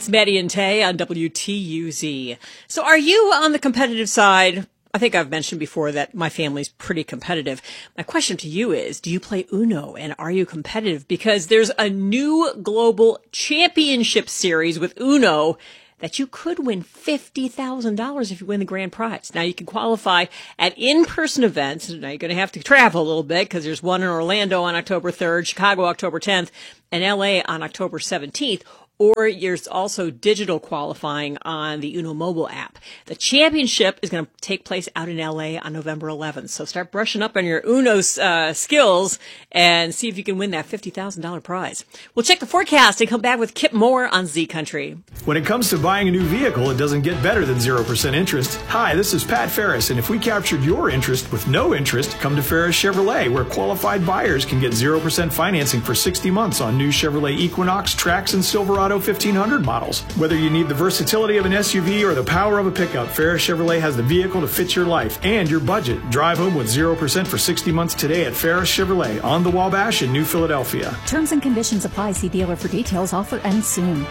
That's Maddie and Tay on WTUZ. So are you on the competitive side? I think I've mentioned before that my family's pretty competitive. My question to you is, do you play Uno and are you competitive? Because there's a new global championship series with Uno that you could win $50,000 if you win the grand prize. Now you can qualify at in-person events. Now you're going to have to travel a little bit because there's one in Orlando on October 3rd, Chicago October 10th, and LA on October 17th. Or there's also digital qualifying on the Uno mobile app. The championship is going to take place out in LA on November 11th. So start brushing up on your Uno skills and see if you can win that $50,000 prize. We'll check the forecast and come back with Kip Moore on Z Country. When it comes to buying a new vehicle, it doesn't get better than 0% interest. Hi, this is Pat Ferris, and if we captured your interest with no interest, come to Ferris Chevrolet, where qualified buyers can get 0% financing for 60 months on new Chevrolet Equinox, Trax, and Silverado 1500 models. Whether you need the versatility of an SUV or the power of a pickup, Ferris Chevrolet has the vehicle to fit your life and your budget. Drive home with 0% for 60 months today at Ferris Chevrolet on the Wabash in New Philadelphia. Terms and conditions apply. See dealer for details. Offer ends soon.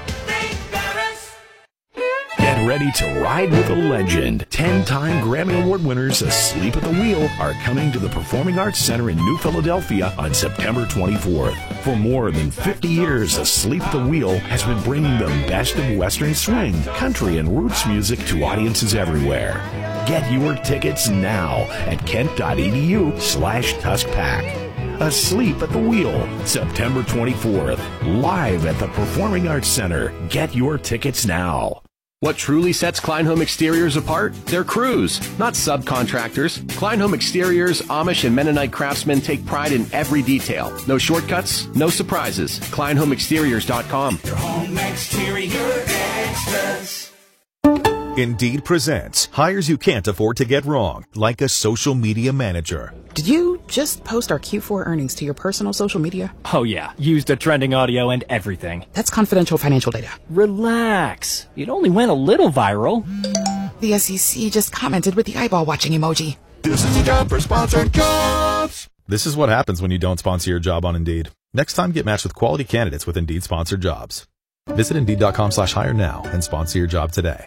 Get ready to ride with a legend. 10-time Grammy Award winners Asleep at the Wheel are coming to the Performing Arts Center in New Philadelphia on September 24th. For more than 50 years, Asleep at the Wheel has been bringing the best of Western swing, country, and roots music to audiences everywhere. Get your tickets now at kent.edu/TuskPack. Asleep at the Wheel, September 24th, live at the Performing Arts Center. Get your tickets now. What truly sets Klein Home Exteriors apart? Their crews, not subcontractors. Klein Home Exteriors, Amish, and Mennonite craftsmen take pride in every detail. No shortcuts, no surprises. KleinHomeExteriors.com. Your home exterior extras. Indeed presents hires you can't afford to get wrong, like a social media manager. Did you just post our Q4 earnings to your personal social media? Oh yeah, used the trending audio and everything. That's confidential financial data. Relax. It only went a little viral. The SEC just commented with the eyeball watching emoji. This is a job for sponsored jobs. This is what happens when you don't sponsor your job on Indeed. Next time, get matched with quality candidates with Indeed sponsored jobs. Visit Indeed.com/hire now and sponsor your job today.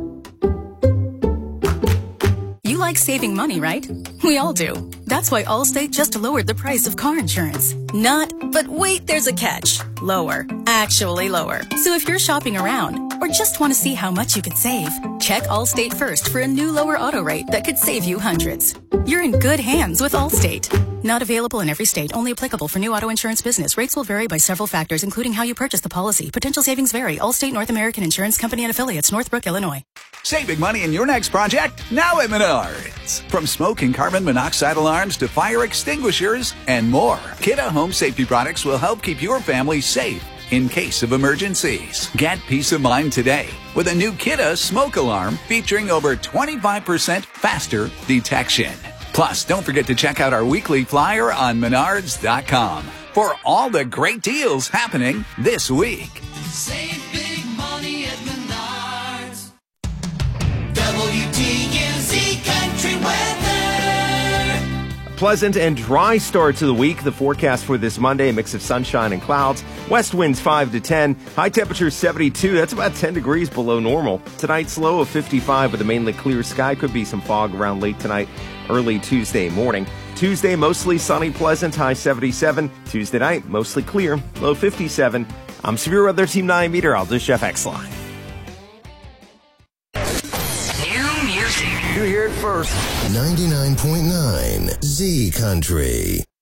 You like saving money, right? We all do. That's why Allstate just lowered the price of car insurance. Not, but wait, there's a catch. Lower. Actually lower. So if you're shopping around or just want to see how much you could save, check Allstate first for a new lower auto rate that could save you hundreds. You're in good hands with Allstate. Not available in every state. Only applicable for new auto insurance business. Rates will vary by several factors, including how you purchase the policy. Potential savings vary. Allstate North American Insurance Company and Affiliates, Northbrook, Illinois. Saving money in your next project, now at Menards. From smoke and carbon monoxide alarms to fire extinguishers and more, Kidde Home Safety products will help keep your family safe in case of emergencies. Get peace of mind today with a new Kidde smoke alarm featuring over 25% faster detection. Plus, don't forget to check out our weekly flyer on Menards.com for all the great deals happening this week. Save big money at Menards. WTUZ Country Weather. Pleasant and dry start to the week. The forecast for this Monday, a mix of sunshine and clouds. West winds 5 to 10. High temperature 72. That's about 10 degrees below normal. Tonight's low of 55 with a mainly clear sky. Could be some fog around late tonight, early Tuesday morning. Tuesday, mostly sunny, pleasant, high 77. Tuesday night, mostly clear, low 57. I'm Severe Weather Team 9 meteorologist Jeff Exline. New music. You hear it first. 99.9 Z Country.